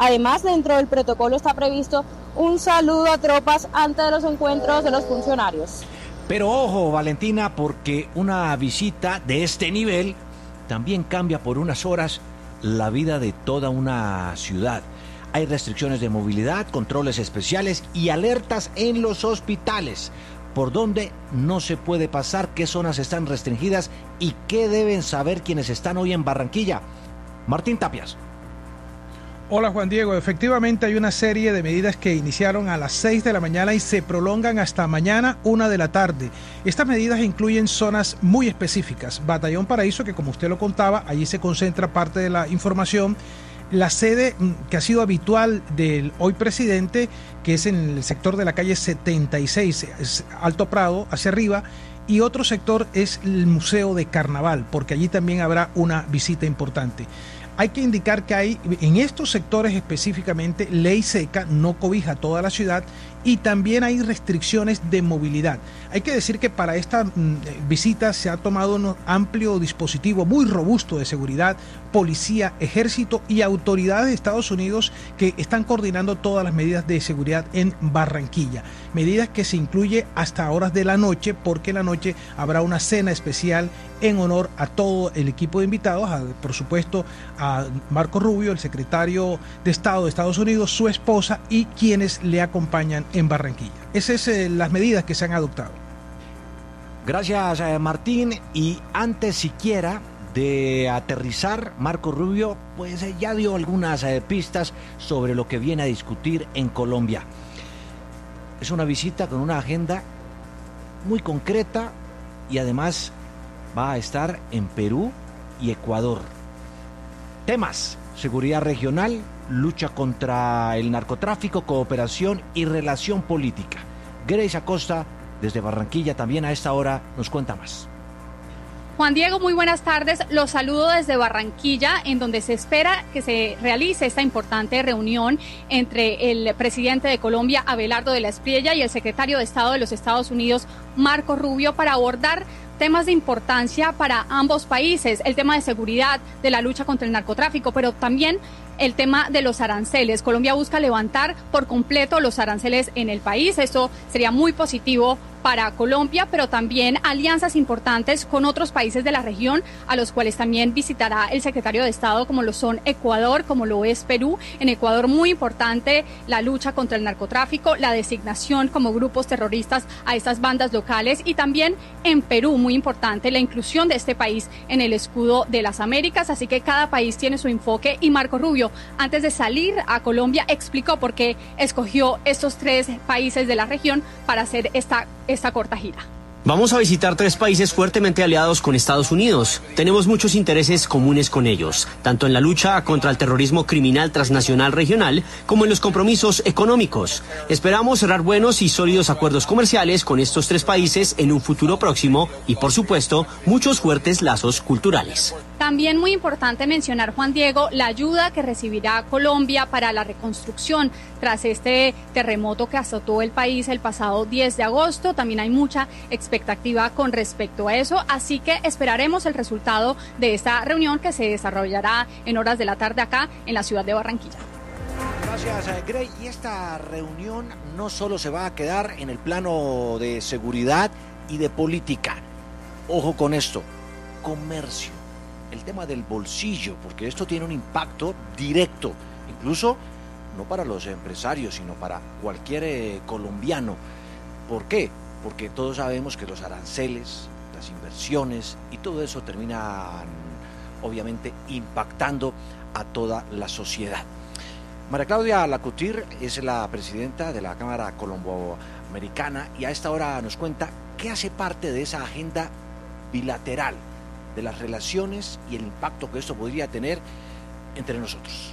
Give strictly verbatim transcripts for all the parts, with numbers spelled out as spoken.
Además, dentro del protocolo está previsto un saludo a tropas antes de los encuentros de los funcionarios. Pero ojo, Valentina, porque una visita de este nivel también cambia por unas horas la vida de toda una ciudad. Hay restricciones de movilidad, controles especiales y alertas en los hospitales. ¿Por dónde no se puede pasar? ¿Qué zonas están restringidas? ¿Y qué deben saber quienes están hoy en Barranquilla? Martín Tapias. Hola Juan Diego, efectivamente hay una serie de medidas que iniciaron a las seis de la mañana y se prolongan hasta mañana una de la tarde. Estas medidas incluyen zonas muy específicas. Batallón Paraíso, que como usted lo contaba, allí se concentra parte de la información. La sede que ha sido habitual del hoy presidente, que es en el sector de la calle setenta y seis, Alto Prado, hacia arriba, y otro sector es el Museo de Carnaval, porque allí también habrá una visita importante. Hay que indicar que hay en estos sectores específicamente ley seca, no cobija toda la ciudad, y también hay restricciones de movilidad. Hay que decir que para esta mm, visita se ha tomado un amplio dispositivo muy robusto de seguridad, policía, ejército y autoridades de Estados Unidos que están coordinando todas las medidas de seguridad en Barranquilla. Medidas que se incluye hasta horas de la noche, porque en la noche habrá una cena especial en honor a todo el equipo de invitados, a, por supuesto a Marco Rubio, el secretario de Estado de Estados Unidos, su esposa y quienes le acompañan en Barranquilla. Esas son eh, las medidas que se han adoptado. Gracias, eh, Martín. Y antes siquiera de aterrizar, Marco Rubio pues eh, ya dio algunas eh, pistas sobre lo que viene a discutir en Colombia. Es una visita con una agenda muy concreta y además va a estar en Perú y Ecuador. Temas: seguridad regional, lucha contra el narcotráfico, cooperación y relación política. Grace Acosta, desde Barranquilla, también a esta hora nos cuenta más. Juan Diego, muy buenas tardes. Los saludo desde Barranquilla, en donde se espera que se realice esta importante reunión entre el presidente de Colombia, Abelardo de la Espriella, y el secretario de Estado de los Estados Unidos, Marco Rubio, para abordar temas de importancia para ambos países, el tema de seguridad, de la lucha contra el narcotráfico, pero también el tema de los aranceles. Colombia busca levantar por completo los aranceles en el país. Esto sería muy positivo para Colombia, pero también alianzas importantes con otros países de la región, a los cuales también visitará el secretario de Estado, como lo son Ecuador, como lo es Perú. En Ecuador, muy importante la lucha contra el narcotráfico, la designación como grupos terroristas a estas bandas locales, y también en Perú, muy importante la inclusión de este país en el escudo de las Américas. Así que cada país tiene su enfoque, y Marco Rubio, antes de salir a Colombia, explicó por qué escogió estos tres países de la región para hacer esta esta corta gira. Vamos a visitar tres países fuertemente aliados con Estados Unidos. Tenemos muchos intereses comunes con ellos, tanto en la lucha contra el terrorismo criminal transnacional regional como en los compromisos económicos. Esperamos cerrar buenos y sólidos acuerdos comerciales con estos tres países en un futuro próximo y, por supuesto, muchos fuertes lazos culturales. También muy importante mencionar, Juan Diego, la ayuda que recibirá Colombia para la reconstrucción tras este terremoto que azotó el país el pasado diez de agosto. También hay mucha expectativa con respecto a eso, así que esperaremos el resultado de esta reunión que se desarrollará en horas de la tarde acá en la ciudad de Barranquilla. Gracias, Grey. Y esta reunión no solo se va a quedar en el plano de seguridad y de política. Ojo con esto, comercio. El tema del bolsillo, porque esto tiene un impacto directo, incluso no para los empresarios, sino para cualquier eh, colombiano. ¿Por qué? Porque todos sabemos que los aranceles, las inversiones y todo eso terminan obviamente impactando a toda la sociedad. María Claudia Lacutir es la presidenta de la Cámara Colomboamericana y a esta hora nos cuenta qué hace parte de esa agenda bilateral, de las relaciones y el impacto que esto podría tener entre nosotros.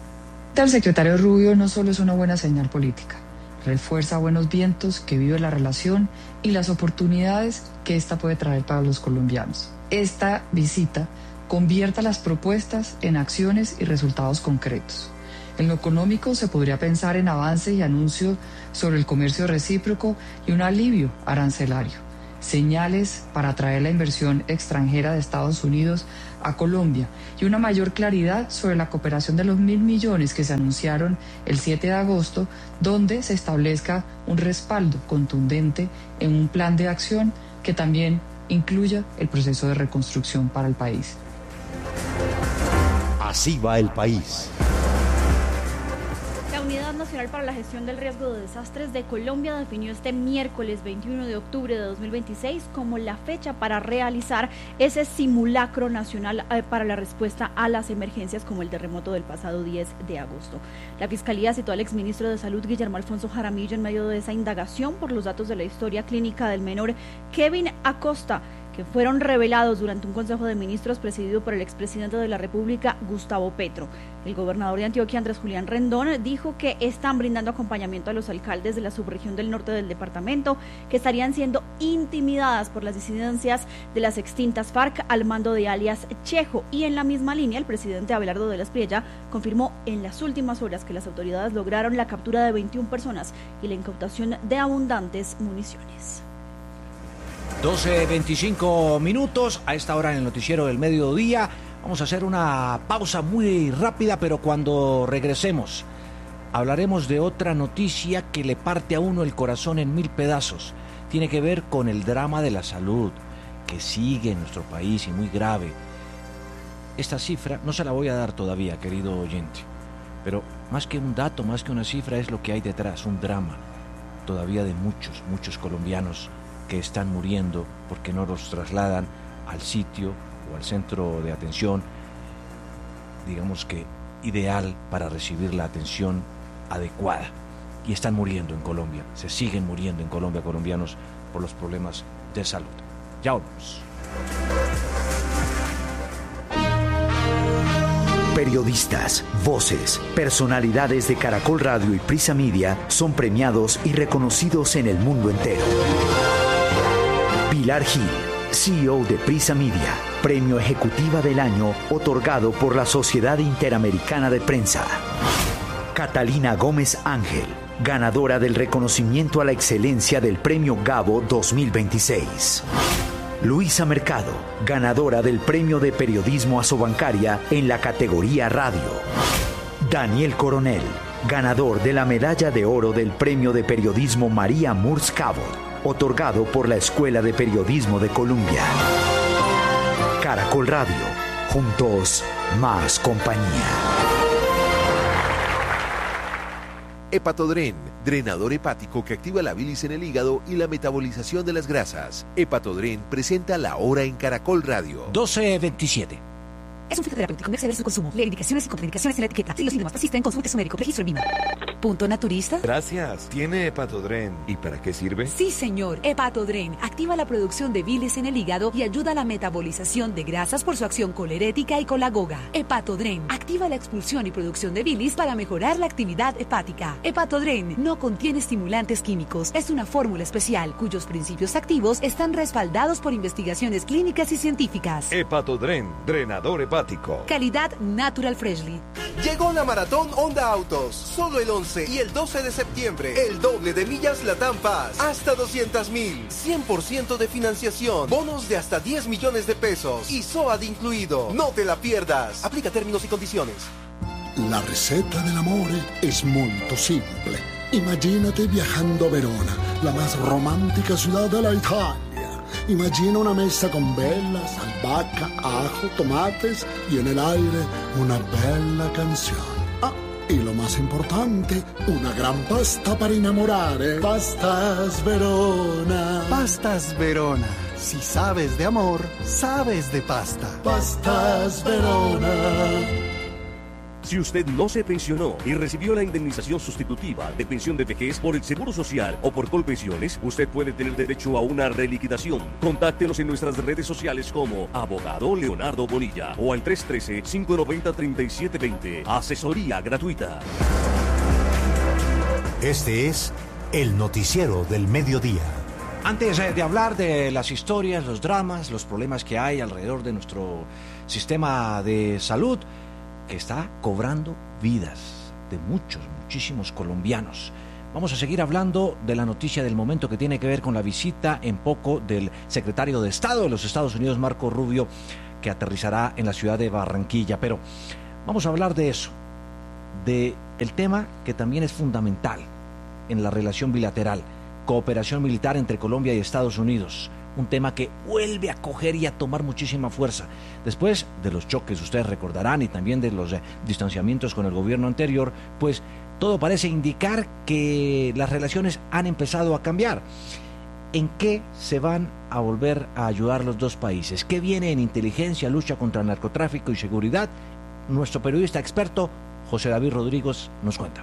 El secretario Rubio no solo es una buena señal política, refuerza buenos vientos que vive la relación y las oportunidades que esta puede traer para los colombianos. Esta visita convierte las propuestas en acciones y resultados concretos. En lo económico se podría pensar en avances y anuncios sobre el comercio recíproco y un alivio arancelario. señales para atraer la inversión extranjera de Estados Unidos a Colombia y una mayor claridad sobre la cooperación de los mil millones que se anunciaron el siete de agosto, donde se establezca un respaldo contundente en un plan de acción que también incluya el proceso de reconstrucción para el país. Así va el país. La Unidad Nacional para la Gestión del Riesgo de Desastres de Colombia definió este miércoles veintiuno de octubre de dos mil veintiséis como la fecha para realizar ese simulacro nacional para la respuesta a las emergencias como el terremoto del pasado diez de agosto. La Fiscalía citó al exministro de Salud Guillermo Alfonso Jaramillo en medio de esa indagación por los datos de la historia clínica del menor Kevin Acosta, que fueron revelados durante un Consejo de Ministros presidido por el expresidente de la República, Gustavo Petro. El gobernador de Antioquia, Andrés Julián Rendón, dijo que están brindando acompañamiento a los alcaldes de la subregión del norte del departamento, que estarían siendo intimidadas por las disidencias de las extintas FARC al mando de alias Chejo. Y en la misma línea, el presidente Abelardo de la Espriella confirmó en las últimas horas que las autoridades lograron la captura de veintiuna personas y la incautación de abundantes municiones. doce veinticinco minutos, a esta hora en el noticiero del mediodía. Vamos a hacer una pausa muy rápida, pero cuando regresemos hablaremos de otra noticia que le parte a uno el corazón en mil pedazos. Tiene que ver con el drama de la salud que sigue en nuestro país y muy grave. Esta cifra no se la voy a dar todavía, querido oyente, pero más que un dato, más que una cifra, es lo que hay detrás, un drama todavía de muchos, muchos colombianos que están muriendo porque no los trasladan al sitio o al centro de atención, digamos que ideal para recibir la atención adecuada. Y están muriendo en Colombia, se siguen muriendo en Colombia colombianos por los problemas de salud. Ya volvemos. Periodistas, voces, personalidades de Caracol Radio y Prisa Media son premiados y reconocidos en el mundo entero. Pilar Gil, C E O de Prisa Media, Premio Ejecutiva del Año otorgado por la Sociedad Interamericana de Prensa. Catalina Gómez Ángel, ganadora del reconocimiento a la excelencia del Premio Gabo dos mil veintiséis. Luisa Mercado, ganadora del Premio de Periodismo Asobancaria en la categoría Radio. Daniel Coronel, ganador de la Medalla de Oro del Premio de Periodismo María Murs Cabot, otorgado por la Escuela de Periodismo de Colombia. Caracol Radio, juntos, más compañía. Hepatodren, drenador hepático que activa la bilis en el hígado y la metabolización de las grasas. Hepatodren presenta La Hora en Caracol Radio. doce veintisiete. Es un fitoterapéutico, no exceder su consumo. Lee indicaciones y contraindicaciones en la etiqueta. Si los síntomas persisten, consulte a su médico. Registro en Vina. ¿Punto naturista? Gracias. Tiene Hepatodren. ¿Y para qué sirve? Sí, señor. Hepatodren activa la producción de bilis en el hígado y ayuda a la metabolización de grasas por su acción colerética y colagoga. Hepatodren activa la expulsión y producción de bilis para mejorar la actividad hepática. Hepatodren no contiene estimulantes químicos. Es una fórmula especial cuyos principios activos están respaldados por investigaciones clínicas y científicas. Hepatodren, drenador hepático. Calidad Natural Freshly. Llegó la Maratón Honda Autos. Solo el once y el doce de septiembre. El doble de millas Latam Paz. Hasta doscientos mil. cien por ciento de financiación. Bonos de hasta diez millones de pesos. Y S O A D incluido. No te la pierdas. Aplica términos y condiciones. La receta del amore es molto simple. Imagínate viajando a Verona, la más romántica ciudad de la Italia. Imagina una mesa con velas, albahaca, ajo, tomates y en el aire una bella canción. Ah, y lo más importante, una gran pasta para enamorare. Pastas Verona. Pastas Verona. Si sabes de amor, sabes de pasta. Pastas Verona. Si usted no se pensionó y recibió la indemnización sustitutiva de pensión de vejez por el Seguro Social o por Colpensiones, usted puede tener derecho a una reliquidación. Contáctenos en nuestras redes sociales como Abogado Leonardo Bonilla o al tres uno tres, cinco nueve cero, tres siete dos cero. Asesoría gratuita. Este es el noticiero del mediodía. Antes de hablar de las historias, los dramas, los problemas que hay alrededor de nuestro sistema de salud, que está cobrando vidas de muchos, muchísimos colombianos. Vamos a seguir hablando de la noticia del momento que tiene que ver con la visita en poco del secretario de Estado de los Estados Unidos, Marco Rubio, que aterrizará en la ciudad de Barranquilla. Pero vamos a hablar de eso, de el tema que también es fundamental en la relación bilateral, cooperación militar entre Colombia y Estados Unidos. Un tema que vuelve a coger y a tomar muchísima fuerza. Después de los choques, ustedes recordarán, y también de los eh, distanciamientos con el gobierno anterior, pues todo parece indicar que las relaciones han empezado a cambiar. ¿En qué se van a volver a ayudar los dos países? ¿Qué viene en inteligencia, lucha contra el narcotráfico y seguridad? Nuestro periodista experto, José David Rodríguez, nos cuenta.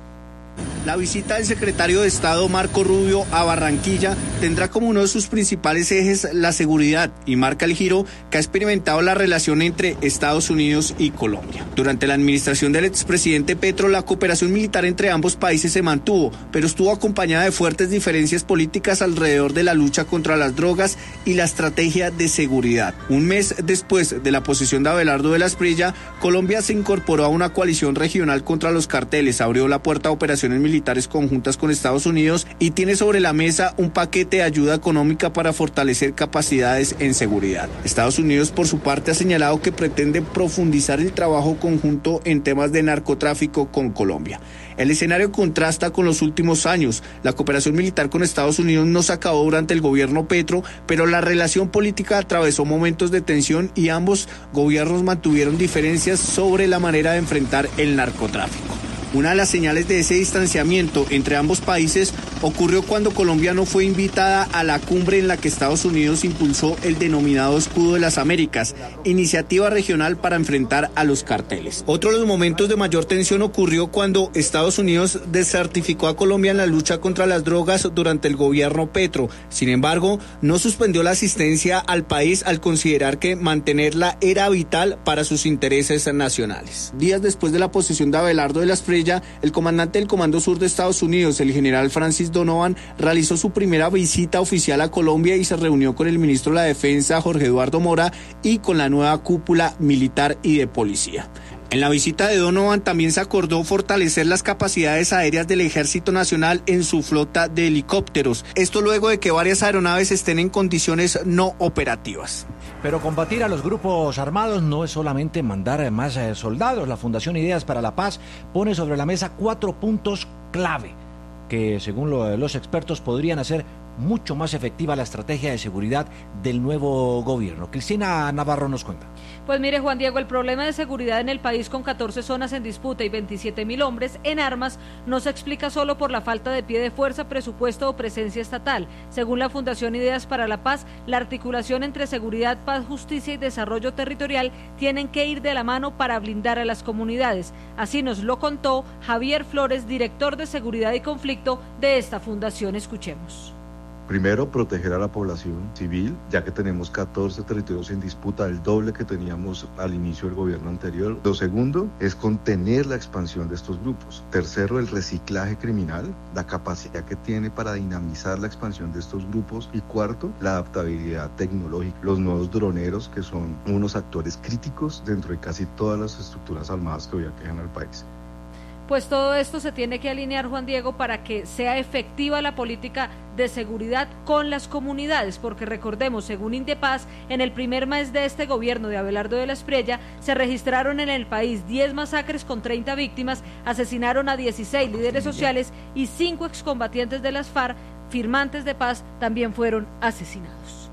La visita del secretario de Estado Marco Rubio a Barranquilla tendrá como uno de sus principales ejes la seguridad y marca el giro que ha experimentado la relación entre Estados Unidos y Colombia. Durante la administración del expresidente Petro, la cooperación militar entre ambos países se mantuvo, pero estuvo acompañada de fuertes diferencias políticas alrededor de la lucha contra las drogas y la estrategia de seguridad. Un mes después de la posesión de Abelardo de la Espriella, Colombia se incorporó a una coalición regional contra los carteles, abrió la puerta a operaciones militares conjuntas con Estados Unidos y tiene sobre la mesa un paquete de ayuda económica para fortalecer capacidades en seguridad. Estados Unidos, por su parte, ha señalado que pretende profundizar el trabajo conjunto en temas de narcotráfico con Colombia. El escenario contrasta con los últimos años. La cooperación militar con Estados Unidos no se acabó durante el gobierno Petro, pero la relación política atravesó momentos de tensión y ambos gobiernos mantuvieron diferencias sobre la manera de enfrentar el narcotráfico. Una de las señales de ese distanciamiento entre ambos países ocurrió cuando Colombia no fue invitada a la cumbre en la que Estados Unidos impulsó el denominado Escudo de las Américas, iniciativa regional para enfrentar a los carteles. Otro de los momentos de mayor tensión ocurrió cuando Estados Unidos desertificó a Colombia en la lucha contra las drogas durante el gobierno Petro. Sin embargo, no suspendió la asistencia al país al considerar que mantenerla era vital para sus intereses nacionales. Días después de la posesión de Abelardo de la Espriella, el comandante del Comando Sur de Estados Unidos, el general Francis Donovan, realizó su primera visita oficial a Colombia y se reunió con el ministro de la Defensa, Jorge Eduardo Mora, y con la nueva cúpula militar y de policía. En la visita de Donovan también se acordó fortalecer las capacidades aéreas del Ejército Nacional en su flota de helicópteros. Esto luego de que varias aeronaves estén en condiciones no operativas. Pero combatir a los grupos armados no es solamente mandar más eh, soldados. La Fundación Ideas para la Paz pone sobre la mesa cuatro puntos clave que, según lo, los expertos, podrían hacer mucho más efectiva la estrategia de seguridad del nuevo gobierno. Cristina Navarro nos cuenta. Pues mire, Juan Diego, el problema de seguridad en el país con catorce zonas en disputa y veintisiete mil hombres en armas no se explica solo por la falta de pie de fuerza, presupuesto o presencia estatal. Según la Fundación Ideas para la Paz, la articulación entre seguridad, paz, justicia y desarrollo territorial tienen que ir de la mano para blindar a las comunidades. Así nos lo contó Javier Flores, director de Seguridad y Conflicto de esta fundación. Escuchemos. Primero, proteger a la población civil, ya que tenemos catorce territorios en disputa, el doble que teníamos al inicio del gobierno anterior. Lo segundo es contener la expansión de estos grupos. Tercero, el reciclaje criminal, la capacidad que tiene para dinamizar la expansión de estos grupos. Y cuarto, la adaptabilidad tecnológica. Los nuevos droneros, que son unos actores críticos dentro de casi todas las estructuras armadas que hoy aquejan al país. Pues todo esto se tiene que alinear, Juan Diego, para que sea efectiva la política de seguridad con las comunidades, porque recordemos, según Indepaz, en el primer mes de este gobierno de Abelardo de la Espriella se registraron en el país diez masacres con treinta víctimas, asesinaron a dieciséis líderes sociales y cinco excombatientes de las FARC, firmantes de paz, también fueron asesinados.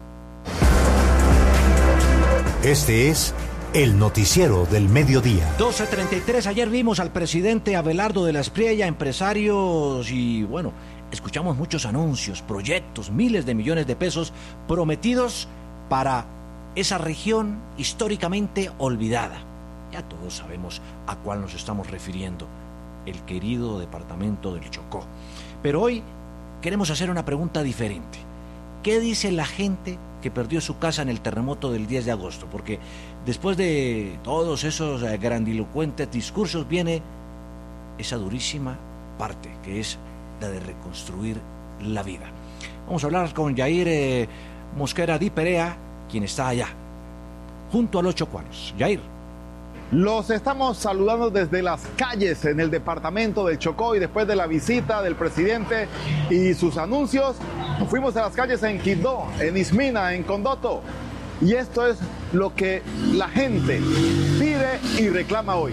Este es el noticiero del mediodía. doce treinta y tres, ayer vimos al presidente Abelardo de la Espriella, empresarios y bueno, escuchamos muchos anuncios, proyectos, miles de millones de pesos prometidos para esa región históricamente olvidada. Ya todos sabemos a cuál nos estamos refiriendo, el querido departamento del Chocó. Pero hoy queremos hacer una pregunta diferente. ¿Qué dice la gente que perdió su casa en el terremoto del diez de agosto? Porque después de todos esos grandilocuentes discursos viene esa durísima parte, que es la de reconstruir la vida. Vamos a hablar con Yair eh, Mosquera Di Perea, quien está allá, junto a los chocuanos. Yair. Los estamos saludando desde las calles en el departamento del Chocó y después de la visita del presidente y sus anuncios, nos fuimos a las calles en Quibdó, en Ismina, en Condoto. Y esto es lo que la gente pide y reclama hoy.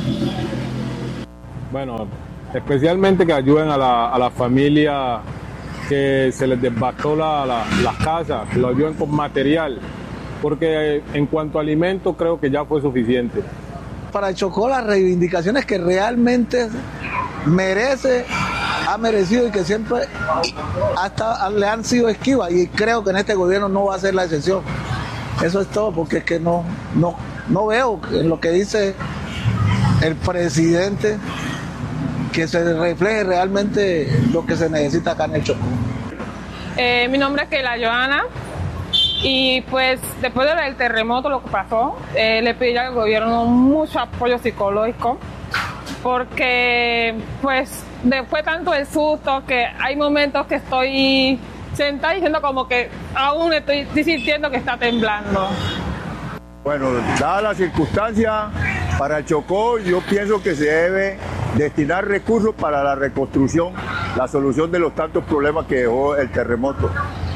Bueno, especialmente que ayuden a la, a la familia que se les devastó la, la, las casas, que lo ayuden con material, porque en cuanto a alimentos creo que ya fue suficiente. Para el Chocó las reivindicaciones que realmente merece, ha merecido y que siempre hasta le han sido esquivas, y creo que en este gobierno no va a ser la excepción. Eso es todo, porque es que no, no, no veo en lo que dice el presidente que se refleje realmente lo que se necesita acá en el Chocó. Eh, mi nombre es Keila Joana. Y pues después del terremoto, lo que pasó, eh, le pedí al gobierno mucho apoyo psicológico, porque pues después tanto el susto que hay momentos que estoy sentada diciendo como que aún estoy sintiendo que está temblando. Bueno, dada la circunstancia, para el Chocó yo pienso que se debe destinar recursos para la reconstrucción, la solución de los tantos problemas que dejó el terremoto.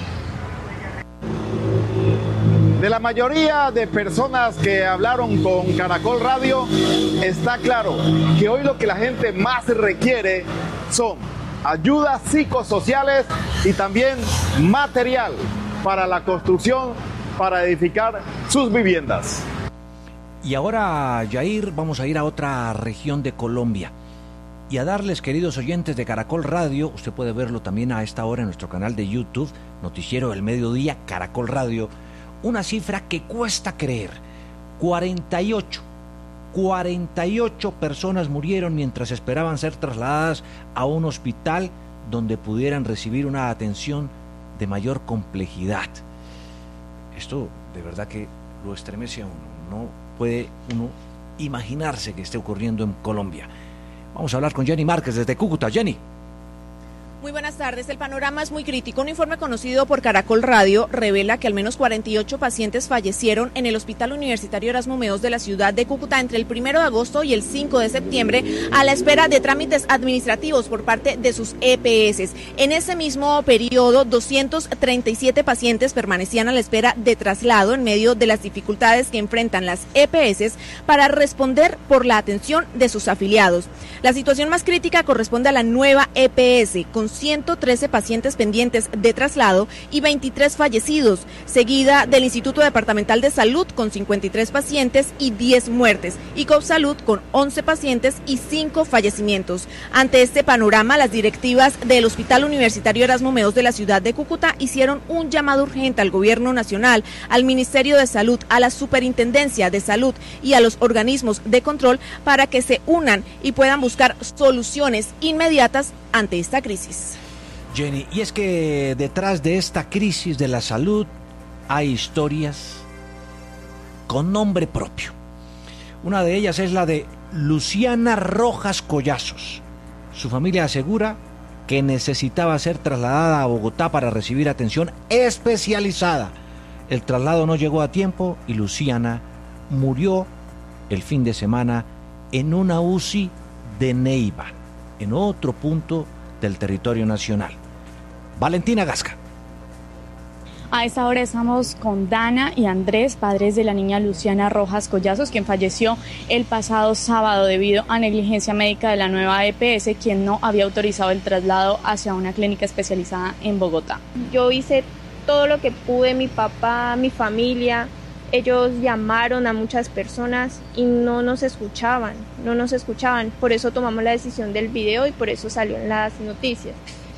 De la mayoría de personas que hablaron con Caracol Radio, está claro que hoy lo que la gente más requiere son ayudas psicosociales y también material para la construcción, para edificar sus viviendas. Y ahora, Yair, vamos a ir a otra región de Colombia y a darles, queridos oyentes de Caracol Radio, usted puede verlo también a esta hora en nuestro canal de YouTube, Noticiero del Mediodía, Caracol Radio, una cifra que cuesta creer. cuarenta y ocho, cuarenta y ocho personas murieron mientras esperaban ser trasladadas a un hospital donde pudieran recibir una atención de mayor complejidad. Esto de verdad que lo estremece a uno. No puede uno imaginarse que esté ocurriendo en Colombia. Vamos a hablar con Jenny Márquez desde Cúcuta. Jenny. Muy buenas tardes. El panorama es muy crítico. Un informe conocido por Caracol Radio revela que al menos cuarenta y ocho pacientes fallecieron en el Hospital Universitario Erasmo Meos de la ciudad de Cúcuta entre el primero de agosto y el cinco de septiembre a la espera de trámites administrativos por parte de sus E P S. En ese mismo periodo, doscientos treinta y siete pacientes permanecían a la espera de traslado en medio de las dificultades que enfrentan las E P S para responder por la atención de sus afiliados. La situación más crítica corresponde a la nueva E P S, con ciento trece pacientes pendientes de traslado y veintitrés fallecidos, seguida del Instituto Departamental de Salud con cincuenta y tres pacientes y diez muertes, y Copsalud con once pacientes y cinco fallecimientos. Ante este panorama, las directivas del Hospital Universitario Erasmo Meos de la ciudad de Cúcuta hicieron un llamado urgente al Gobierno Nacional, al Ministerio de Salud, a la Superintendencia de Salud y a los organismos de control para que se unan y puedan buscar soluciones inmediatas ante esta crisis. Jenny, y es que detrás de esta crisis de la salud hay historias con nombre propio. Una de ellas es la de Luciana Rojas Collazos. Su familia asegura que necesitaba ser trasladada a Bogotá para recibir atención especializada. El traslado no llegó a tiempo y Luciana murió el fin de semana en una U C I de Neiva, en otro punto del territorio nacional. Valentina Gasca. A esta hora estamos con Dana y Andrés, padres de la niña Luciana Rojas Collazos, quien falleció el pasado sábado debido a negligencia médica de la nueva E P S, quien no había autorizado el traslado hacia una clínica especializada en Bogotá. Yo hice todo lo que pude, mi papá, mi familia. Ellos llamaron a muchas personas y no nos escuchaban, no nos escuchaban. Por eso tomamos la decisión del video y por eso salió en las noticias.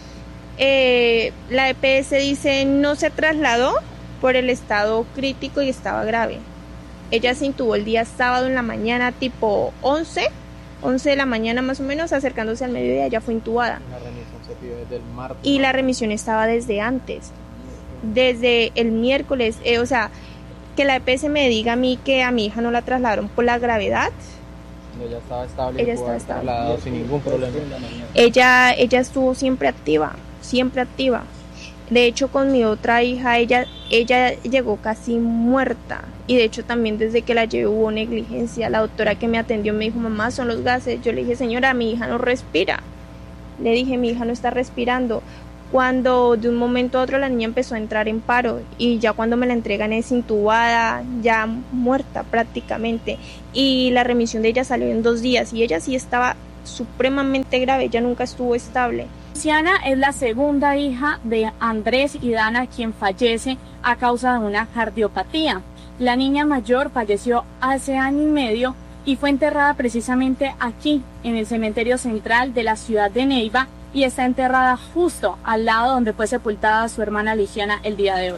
Eh, la E P S dice no se trasladó por el estado crítico y estaba grave. Ella se intubó el día sábado en la mañana, tipo once, once de la mañana más o menos, acercándose al mediodía, ya fue intubada. La remisión se pidió desde el martes. Y la remisión estaba desde antes, desde el miércoles, eh, o sea... Que la E P S me diga a mí que a mi hija no la trasladaron por la gravedad. Ella estaba estable, ella estaba estable. sin ningún problema. Ella, ella estuvo siempre activa, siempre activa. De hecho, con mi otra hija, ella, ella llegó casi muerta. Y de hecho también desde que la llevé hubo negligencia. La doctora que me atendió me dijo, mamá, son los gases. Yo le dije, señora, mi hija no respira. Le dije, mi hija no está respirando. Cuando de un momento a otro la niña empezó a entrar en paro. Y ya cuando me la entregan es intubada, ya muerta prácticamente. Y la remisión de ella salió en dos días. Y ella sí estaba supremamente grave, ella nunca estuvo estable. Luciana es la segunda hija de Andrés y Dana, quien fallece a causa de una cardiopatía. La niña mayor falleció hace año y medio y fue enterrada precisamente aquí, en el cementerio central de la ciudad de Neiva, y está enterrada justo al lado donde fue sepultada su hermana Luciana el día de hoy.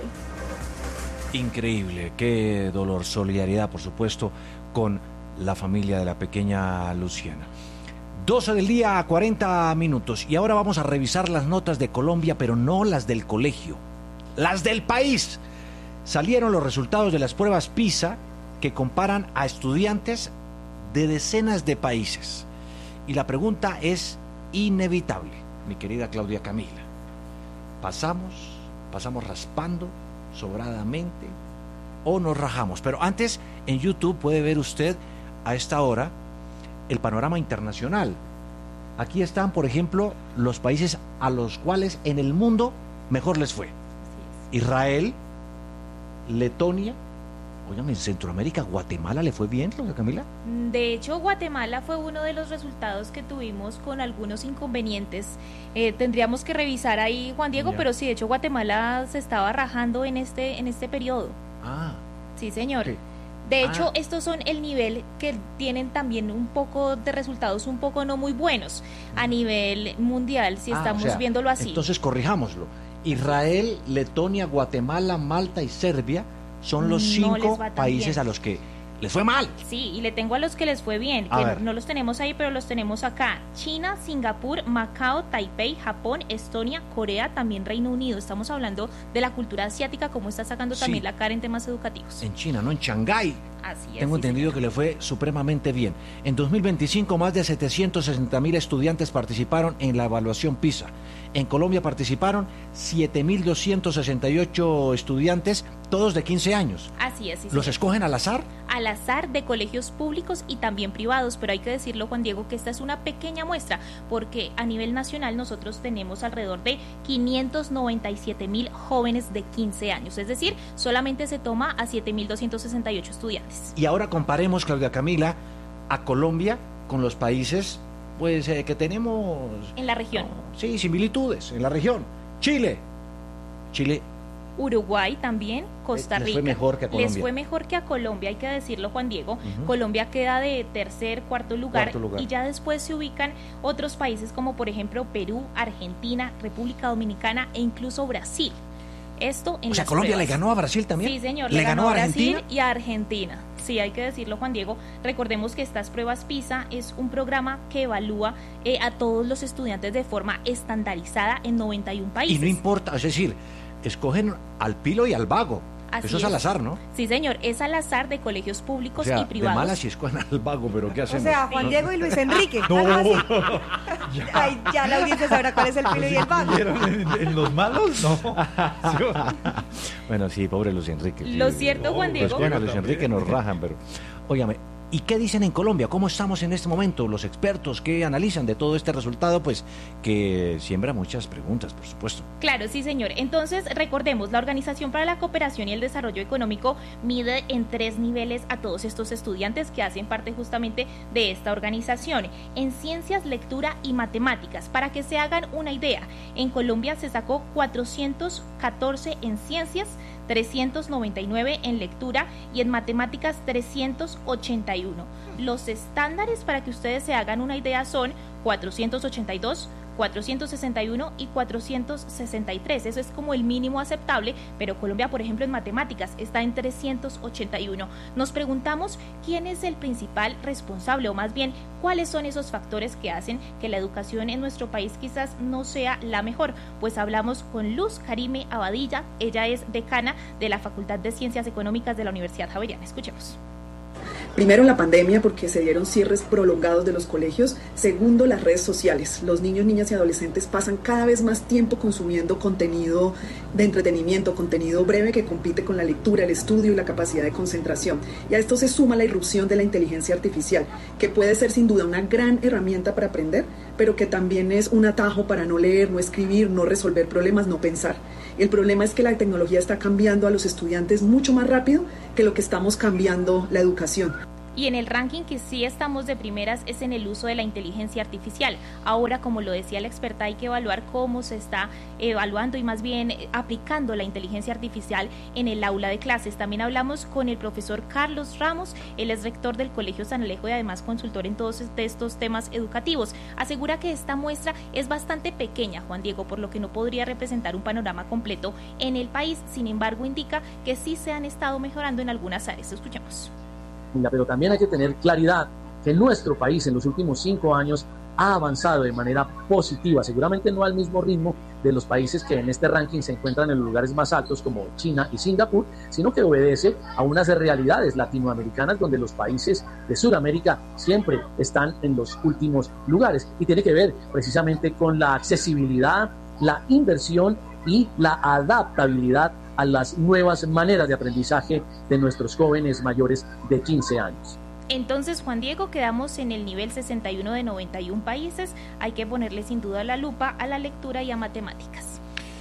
Increíble, qué dolor, solidaridad, por supuesto, con la familia de la pequeña Luciana. doce del día, cuarenta minutos. Y ahora vamos a revisar las notas de Colombia, pero no las del colegio, las del país. Salieron los resultados de las pruebas PISA que comparan a estudiantes de decenas de países. Y la pregunta es inevitable, mi querida Claudia Camila. ¿Pasamos? ¿Pasamos raspando sobradamente? ¿O nos rajamos? Pero antes, en YouTube puede ver usted a esta hora el panorama internacional. Aquí están, por ejemplo, los países a los cuales en el mundo mejor les fue. Israel, Letonia, oigan, en Centroamérica, Guatemala le fue bien, Claudia Camila. De hecho, Guatemala fue uno de los resultados que tuvimos con algunos inconvenientes. Eh, tendríamos que revisar ahí, Juan Diego, ya. Pero sí, de hecho, Guatemala se estaba rajando en este, en este periodo. Ah. Sí, señor. ¿Qué? De hecho, ah. estos son el nivel que tienen también un poco de resultados un poco no muy buenos a nivel mundial, si ah, estamos o sea, viéndolo así. Entonces, corrijámoslo. Israel, Letonia, Guatemala, Malta y Serbia son los no cinco países bien. a los que les fue mal. Sí, y le tengo a los que les fue bien, A que ver. no los tenemos ahí, pero los tenemos acá. China, Singapur, Macao, Taipei, Japón, Estonia, Corea, también Reino Unido. Estamos hablando de la cultura asiática, como está sacando Sí. también la cara en temas educativos. En China, no en Shanghái. Así es. Tengo sí, entendido señor. que le fue supremamente bien. En dos mil veinticinco, más de setecientos sesenta mil estudiantes participaron en la evaluación PISA. En Colombia participaron siete mil doscientos sesenta y ocho estudiantes, todos de quince años. Así es. Sí, ¿Los señor. escogen al azar? Al azar de colegios públicos y también privados, pero hay que decirlo, Juan Diego, que esta es una pequeña muestra, porque a nivel nacional nosotros tenemos alrededor de quinientos noventa y siete mil jóvenes de quince años, es decir, solamente se toma a siete mil doscientos sesenta y ocho estudiantes. Y ahora comparemos, Claudia Camila, a Colombia con los países pues eh, que tenemos... En la región. No, sí, similitudes, en la región. Chile. Chile... Uruguay también, Costa Les Rica. fue mejor que a Colombia. Les fue mejor que a Colombia, hay que decirlo, Juan Diego. Ujú. Colombia queda de tercer, cuarto lugar, Cuarto lugar. y ya después se ubican otros países como por ejemplo Perú, Argentina, República Dominicana e incluso Brasil. Esto en O sea, las Colombia pruebas. le ganó a Brasil también. Sí, señor, ¿Le ganó a Brasil Argentina? y a Argentina. Sí, hay que decirlo, Juan Diego. Recordemos que estas pruebas PISA es un programa que evalúa eh, a todos los estudiantes de forma estandarizada en noventa y un países. Y no importa, es decir, escogen al pilo y al vago. Así Eso es al azar, ¿no? Sí, señor, es al azar de colegios O públicos sea, y de privados. malas si escogen al vago, pero ¿qué O hacemos? sea, Juan No- Diego y Luis Enrique. No. algo así. Ay, ya la audiencia sabrá cuál es el pilo y el vago. ¿En, en los malos? No. Bueno, sí, pobre Luis Enrique. sí. Lo cierto, Juan Pues Diego. bueno, Luis Enrique nos rajan, pero... Óigame, ¿y qué dicen en Colombia? ¿Cómo estamos en este momento? Los expertos que analizan de todo este resultado, pues que siembra muchas preguntas, por supuesto. Claro, sí, señor. Entonces, recordemos, la Organización para la Cooperación y el Desarrollo Económico mide en tres niveles a todos estos estudiantes que hacen parte justamente de esta organización. En ciencias, lectura y matemáticas. Para que se hagan una idea, en Colombia se sacó cuatrocientos catorce en ciencias, trescientos noventa y nueve en lectura y en matemáticas trescientos ochenta y uno. Los estándares, para que ustedes se hagan una idea, son cuatrocientos ochenta y dos, cuatrocientos sesenta y uno y cuatrocientos sesenta y tres. Eso es como el mínimo aceptable, pero Colombia, por ejemplo, en matemáticas está en trescientos ochenta y uno. Nos preguntamos quién es el principal responsable, o más bien, cuáles son esos factores que hacen que la educación en nuestro país quizás no sea la mejor. Pues hablamos con Luz Karime Abadilla, ella es decana de la Facultad de Ciencias Económicas de la Universidad Javeriana. Escuchemos. Primero, la pandemia, porque se dieron cierres prolongados de los colegios. Segundo, las redes sociales. Los niños, niñas y adolescentes pasan cada vez más tiempo consumiendo contenido de entretenimiento, contenido breve que compite con la lectura, el estudio y la capacidad de concentración. Y a esto se suma la irrupción de la inteligencia artificial, que puede ser sin duda una gran herramienta para aprender, pero que también es un atajo para no leer, no escribir, no resolver problemas, no pensar. El problema es que la tecnología está cambiando a los estudiantes mucho más rápido que lo que estamos cambiando la educación. Y en el ranking que sí estamos de primeras es en el uso de la inteligencia artificial. Ahora, como lo decía la experta, hay que evaluar cómo se está evaluando y más bien aplicando la inteligencia artificial en el aula de clases. También hablamos con el profesor Carlos Ramos, él es rector del Colegio San Alejo y además consultor en todos estos temas educativos. Asegura que esta muestra es bastante pequeña, Juan Diego, por lo que no podría representar un panorama completo en el país. Sin embargo, indica que sí se han estado mejorando en algunas áreas. Escuchemos. Pero también hay que tener claridad que nuestro país en los últimos cinco años ha avanzado de manera positiva, seguramente no al mismo ritmo de los países que en este ranking se encuentran en los lugares más altos como China y Singapur, sino que obedece a unas realidades latinoamericanas donde los países de Sudamérica siempre están en los últimos lugares y tiene que ver precisamente con la accesibilidad, la inversión y la adaptabilidad a las nuevas maneras de aprendizaje de nuestros jóvenes mayores de quince años. Entonces, Juan Diego, quedamos en el nivel sesenta y uno de noventa y uno países. Hay que ponerle sin duda la lupa a la lectura y a matemáticas.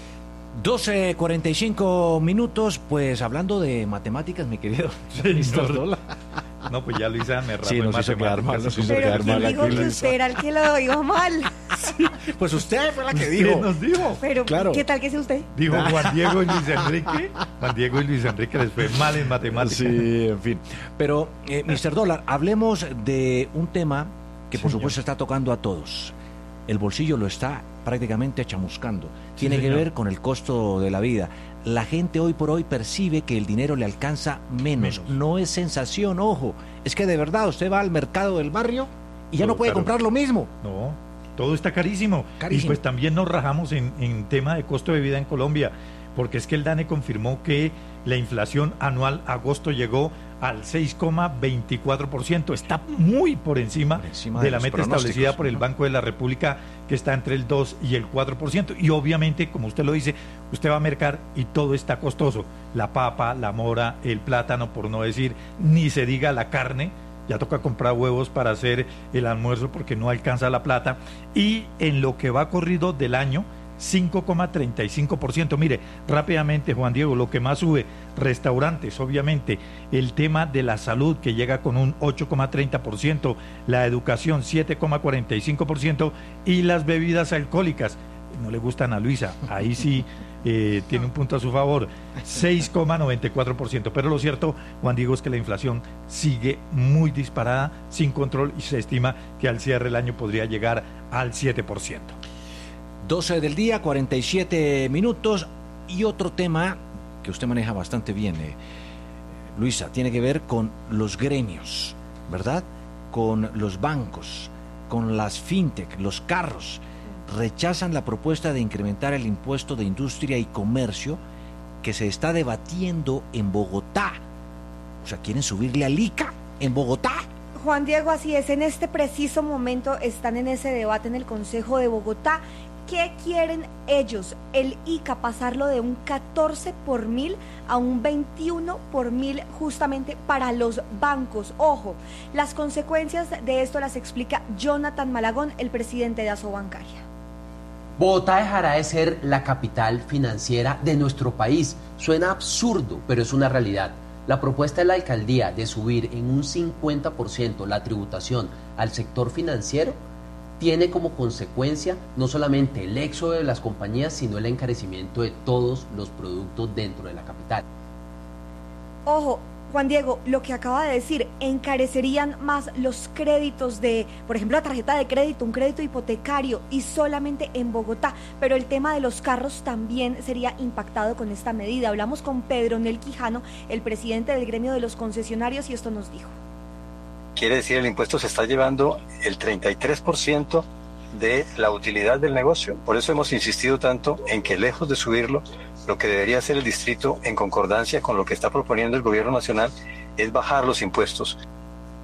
doce cuarenta y cinco minutos, pues hablando de matemáticas, mi querido mister Dola. No, pues ya Luisa me sí, nos hizo quedar mal, nos hizo Pero quedar ¿quién mal dijo aquí, que Luisa. usted era el que lo dijo mal? Sí, pues usted fue la que Usted dijo. nos dijo. Pero, claro. ¿qué tal que sea usted? Dijo Juan Diego y Luis Enrique. Juan Diego y Luis Enrique les fue mal en matemáticas. Sí, en fin. Pero, eh, mister Dólar, hablemos de un tema que por Señor. supuesto está tocando a todos. El bolsillo lo está prácticamente chamuscando. Tiene Sí, que señor. ver con el costo de la vida. La gente hoy por hoy percibe que el dinero le alcanza menos. Menos. No es sensación, ojo. Es que de verdad usted va al mercado del barrio y ya Todo no puede caro. comprar lo mismo. No, todo está carísimo. Carísimo. Y pues también nos rajamos en, en tema de costo de vida en Colombia, porque es que el DANE confirmó que la inflación anual agosto llegó al seis coma veinticuatro por ciento. Está muy por encima, Por encima de, de la los meta pronósticos. establecida por el Ujú. Banco de la República, que está entre el dos y el cuatro por ciento. Y obviamente, como usted lo dice, usted va a mercar y todo está costoso. La papa, la mora, el plátano, por no decir, ni se diga la carne. Ya toca comprar huevos para hacer el almuerzo porque no alcanza la plata. Y en lo que va corrido del año, cinco coma treinta y cinco por ciento. Mire, rápidamente, Juan Diego, lo que más sube, restaurantes, obviamente, el tema de la salud que llega con un ocho coma treinta por ciento, la educación siete coma cuarenta y cinco por ciento y las bebidas alcohólicas, no le gustan a Luisa, ahí sí eh, tiene un punto a su favor, seis coma noventa y cuatro por ciento. Pero lo cierto, Juan Diego, es que la inflación sigue muy disparada, sin control, y se estima que al cierre del año podría llegar al siete por ciento. doce del día, cuarenta y siete minutos. Y otro tema que usted maneja bastante bien, eh, Luisa, tiene que ver con los gremios, ¿verdad? Con los bancos, con las fintech, los carros. Rechazan la propuesta de incrementar el impuesto de industria y comercio que se está debatiendo en Bogotá. O sea, quieren subirle al ICA en Bogotá. Juan Diego, así es, en este preciso momento están en ese debate en el Consejo de Bogotá. ¿Qué quieren ellos? El ICA pasarlo de un catorce por mil a un veintiuno por mil justamente para los bancos. Ojo, las consecuencias de esto las explica Jonathan Malagón, el presidente de Asobancaria. Bogotá dejará de ser la capital financiera de nuestro país. Suena absurdo, pero es una realidad. La propuesta de la alcaldía de subir en un cincuenta por ciento la tributación al sector financiero tiene como consecuencia no solamente el éxodo de las compañías, sino el encarecimiento de todos los productos dentro de la capital. Ojo, Juan Diego, lo que acaba de decir, encarecerían más los créditos de, por ejemplo, la tarjeta de crédito, un crédito hipotecario, y solamente en Bogotá, pero el tema de los carros también sería impactado con esta medida. Hablamos con Pedro Nel Quijano, el presidente del gremio de los concesionarios, y esto nos dijo. Quiere decir, el impuesto se está llevando el treinta y tres por ciento de la utilidad del negocio. Por eso hemos insistido tanto en que, lejos de subirlo, lo que debería hacer el distrito, en concordancia con lo que está proponiendo el gobierno nacional, es bajar los impuestos.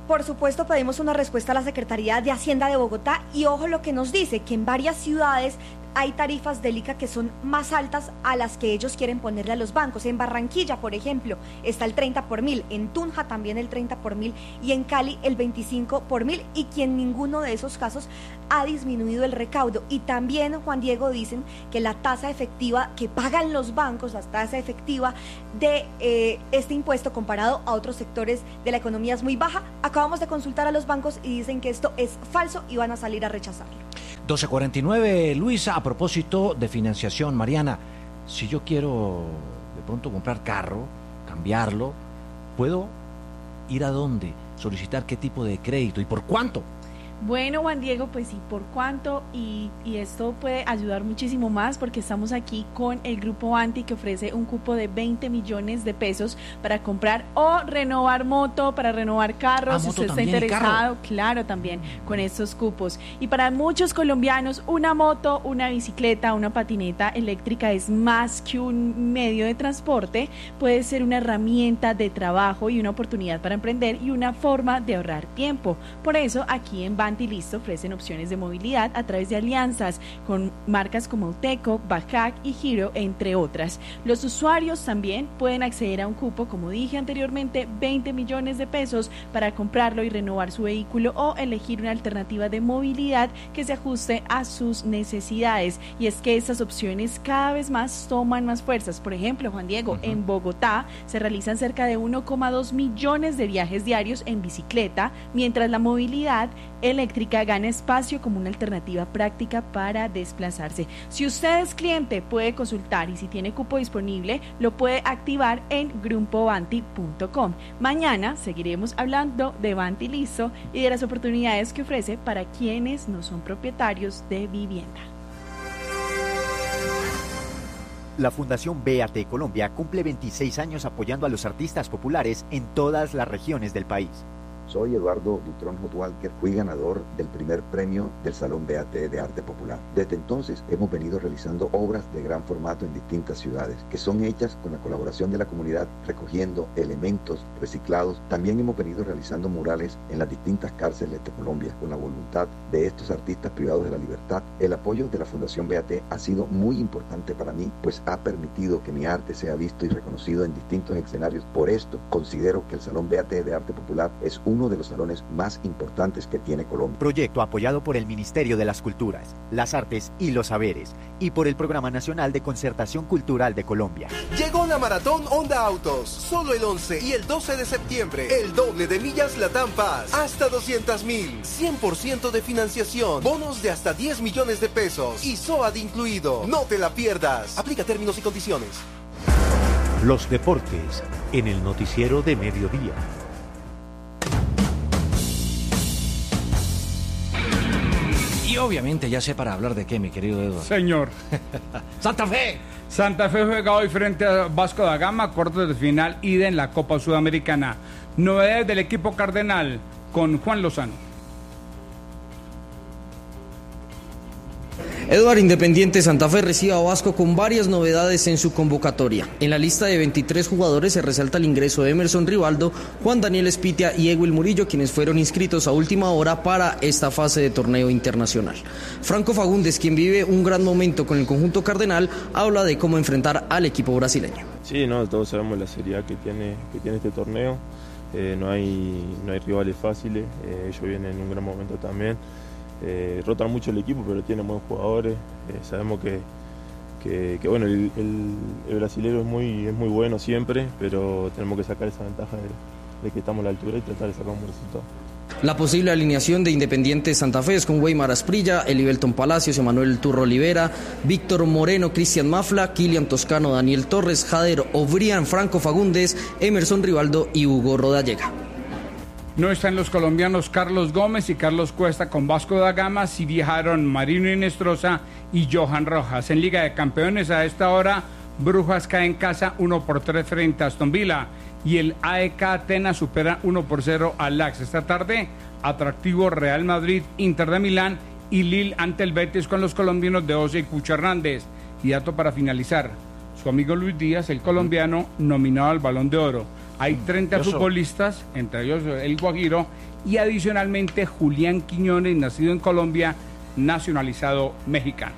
Por supuesto, pedimos una respuesta a la Secretaría de Hacienda de Bogotá y ojo lo que nos dice, que en varias ciudades hay tarifas del ICA que son más altas a las que ellos quieren ponerle a los bancos. En Barranquilla, por ejemplo, está el treinta por mil, en Tunja también el treinta por mil y en Cali el veinticinco por mil, y que en ninguno de esos casos ha disminuido el recaudo. Y también, Juan Diego, dicen que la tasa efectiva que pagan los bancos, la tasa efectiva de eh, este impuesto comparado a otros sectores de la economía es muy baja. Acabamos de consultar a los bancos y dicen que esto es falso y van a salir a rechazarlo. doce cuarenta y nueve, Luisa, a propósito de financiación, Mariana, si yo quiero de pronto comprar carro, cambiarlo, ¿puedo ir a dónde? ¿Solicitar qué tipo de crédito y por cuánto? Bueno, Juan Diego, pues sí, por cuánto, y, y esto puede ayudar muchísimo más porque estamos aquí con el Grupo Vanti, que ofrece un cupo de veinte millones de pesos para comprar o renovar moto, para renovar carros, ah, si moto usted está interesado, claro, también con estos cupos. Y para muchos colombianos, una moto, una bicicleta, una patineta eléctrica es más que un medio de transporte, puede ser una herramienta de trabajo y una oportunidad para emprender y una forma de ahorrar tiempo. Por eso, aquí en Vanti Listo ofrecen opciones de movilidad a través de alianzas con marcas como Auteco, Bajac y Giro, entre otras. Los usuarios también pueden acceder a un cupo, como dije anteriormente, veinte millones de pesos para comprarlo y renovar su vehículo o elegir una alternativa de movilidad que se ajuste a sus necesidades. Y es que estas opciones cada vez más toman más fuerzas. Por ejemplo, Juan Diego, uh-huh. en Bogotá se realizan cerca de uno coma dos millones de viajes diarios en bicicleta, mientras la movilidad eléctrica gana espacio como una alternativa práctica para desplazarse. Si usted es cliente, puede consultar y si tiene cupo disponible, lo puede activar en grupo vanti punto com. Mañana seguiremos hablando de Vanti Listo y de las oportunidades que ofrece para quienes no son propietarios de vivienda. La Fundación B A T Colombia cumple veintiséis años apoyando a los artistas populares en todas las regiones del país. Soy Eduardo Butrón Hotwalker, fui ganador del primer premio del Salón B A T de Arte Popular. Desde entonces hemos venido realizando obras de gran formato en distintas ciudades, que son hechas con la colaboración de la comunidad, recogiendo elementos reciclados. También hemos venido realizando murales en las distintas cárceles de Colombia, con la voluntad de estos artistas privados de la libertad. El apoyo de la Fundación B A T ha sido muy importante para mí, pues ha permitido que mi arte sea visto y reconocido en distintos escenarios. Por esto, considero que el Salón B A T de Arte Popular es un uno de los salones más importantes que tiene Colombia. Proyecto apoyado por el Ministerio de las Culturas, las Artes y los Saberes y por el Programa Nacional de Concertación Cultural de Colombia. Llegó la Maratón Honda Autos, solo el once y el doce de septiembre, el doble de millas Latam Paz, hasta doscientos mil, cien por ciento de financiación, bonos de hasta diez millones de pesos y S O A D incluido. No te la pierdas, aplica términos y condiciones. Los deportes en el noticiero de mediodía. Y obviamente ya sé para hablar de qué, mi querido Eduardo. Señor. ¡Santa Fe! Santa Fe juega hoy frente a Vasco da Gama, cuartos de final, ida en la Copa Sudamericana. Novedades del equipo cardenal con Juan Lozano. Eduardo, Independiente Santa Fe recibe a Vasco con varias novedades en su convocatoria. En la lista de veintitrés jugadores se resalta el ingreso de Emerson Rivaldo, Juan Daniel Espitia y Ewil Murillo, quienes fueron inscritos a última hora para esta fase de torneo internacional. Franco Fagundes, quien vive un gran momento con el conjunto cardenal, habla de cómo enfrentar al equipo brasileño. Sí, no, todos sabemos la seriedad que tiene, que tiene este torneo. Eh, no hay, no hay rivales fáciles, eh, ellos vienen en un gran momento también. Eh, rotan mucho el equipo, pero tienen buenos jugadores. Eh, sabemos que, que, que bueno, el, el, el brasilero es muy, es muy bueno siempre, pero tenemos que sacar esa ventaja de, de que estamos a la altura y tratar de sacar un buen resultado. La posible alineación de Independiente Santa Fe es con Weimar Asprilla, Elibelton Palacios, Emanuel Turro Olivera, Víctor Moreno, Cristian Mafla, Kilian Toscano, Daniel Torres, Jader Obrián, Franco Fagundes, Emerson Rivaldo y Hugo Rodallega. No están los colombianos Carlos Gómez y Carlos Cuesta con Vasco da Gama, si viajaron Marino Inestrosa y Johan Rojas. En Liga de Campeones a esta hora, Brujas cae en casa uno por tres frente a Aston Villa y el A E K Atenas supera uno por cero al Lax. Esta tarde, atractivo Real Madrid, Inter de Milán y Lille ante el Betis con los colombianos de Oce y Cucho Hernández. Y dato para finalizar, su amigo Luis Díaz, el colombiano, nominado al Balón de Oro. Hay treinta Eso. futbolistas, entre ellos el Guajiro, y adicionalmente Julián Quiñones, nacido en Colombia, nacionalizado mexicano.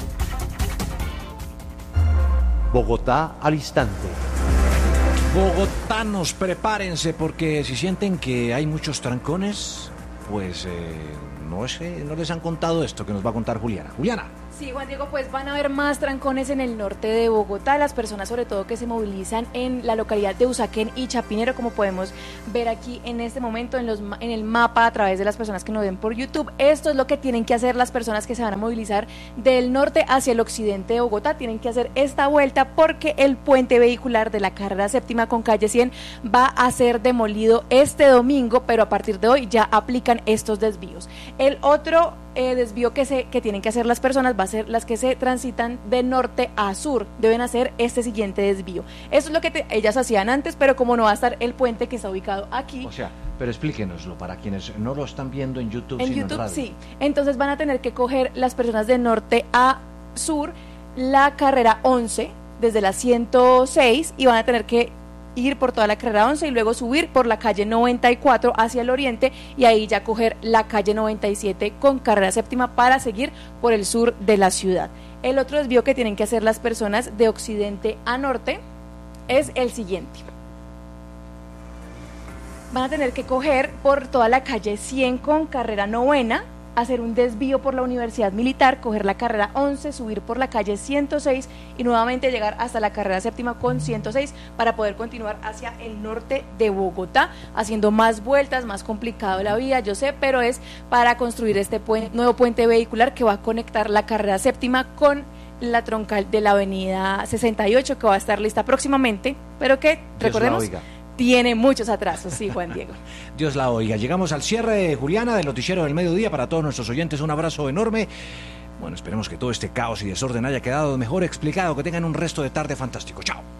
Bogotá al instante. Bogotanos, prepárense porque si sienten que hay muchos trancones, pues eh, no, sé, no les han contado esto que nos va a contar Juliana. Juliana. Sí, Juan Diego, pues van a haber más trancones en el norte de Bogotá, las personas sobre todo que se movilizan en la localidad de Usaquén y Chapinero, como podemos ver aquí en este momento en, los, en el mapa a través de las personas que nos ven por YouTube. Esto es lo que tienen que hacer las personas que se van a movilizar del norte hacia el occidente de Bogotá, tienen que hacer esta vuelta porque el puente vehicular de la carrera séptima con calle cien va a ser demolido este domingo, pero a partir de hoy ya aplican estos desvíos. El otro Eh, desvío que se que tienen que hacer las personas va a ser las que se transitan de norte a sur, deben hacer este siguiente desvío. Eso es lo que te, ellas hacían antes, pero como no va a estar el puente que está ubicado aquí. O sea, pero explíquenoslo para quienes no lo están viendo en YouTube. En sino YouTube en radio. sí, entonces van a tener que coger las personas de norte a sur la carrera once desde la ciento seis y van a tener que ir por toda la carrera once y luego subir por la calle noventa y cuatro hacia el oriente y ahí ya coger la calle noventa y siete con carrera séptima para seguir por el sur de la ciudad. El otro desvío que tienen que hacer las personas de occidente a norte es el siguiente. Van a tener que coger por toda la calle cien con carrera novena, hacer un desvío por la Universidad Militar, coger la carrera once, subir por la calle ciento seis y nuevamente llegar hasta la carrera séptima con ciento seis para poder continuar hacia el norte de Bogotá, haciendo más vueltas, más complicado la vía, yo sé, pero es para construir este puente, nuevo puente vehicular que va a conectar la carrera séptima con la troncal de la avenida sesenta y ocho, que va a estar lista próximamente, pero que, recordemos, tiene muchos atrasos, sí, Juan Diego. Dios la oiga. Llegamos al cierre, Juliana, del noticiero del mediodía. Para todos nuestros oyentes, un abrazo enorme. Bueno, esperemos que todo este caos y desorden haya quedado mejor explicado. Que tengan un resto de tarde fantástico. Chao.